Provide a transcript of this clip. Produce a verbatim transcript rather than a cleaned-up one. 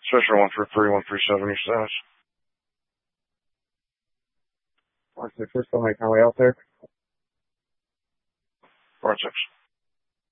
Special one for three one three seven, your status. Watch the first on my way out there. Four six.